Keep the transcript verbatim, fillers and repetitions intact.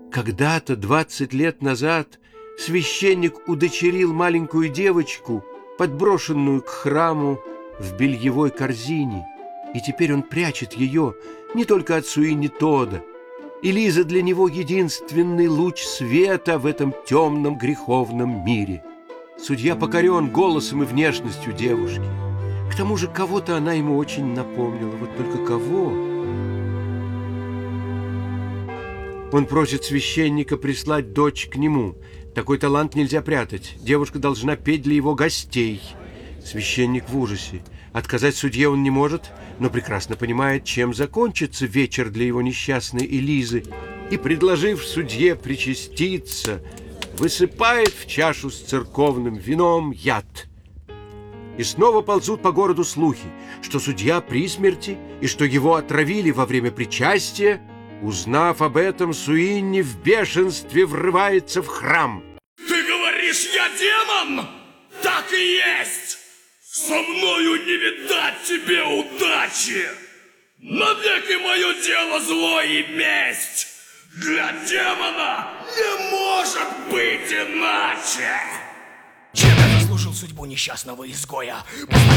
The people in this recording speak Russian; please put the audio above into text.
Когда-то, двадцать лет назад, священник удочерил маленькую девочку, подброшенную к храму в бельевой корзине, и теперь он прячет ее не только от Суини Тодда. И Лиза для него единственный луч света в этом темном греховном мире. Судья покорен голосом и внешностью девушки. К тому же кого-то она ему очень напомнила. Вот только кого? Он просит священника прислать дочь к нему. Такой талант нельзя прятать. Девушка должна петь для его гостей. Священник в ужасе. Отказать судье он не может, но прекрасно понимает, чем закончится вечер для его несчастной Элизы, и, предложив судье причаститься, высыпает в чашу с церковным вином яд. И снова ползут по городу слухи, что судья при смерти и что его отравили во время причастия. Узнав об этом, Суини в бешенстве врывается в храм. Ты говоришь, я демон? Так и есть! Со мною не видать тебе удачи! Навеки мое дело зло и месть! Для демона не может быть иначе! Чем я заслужил судьбу несчастного изгоя? Постоянно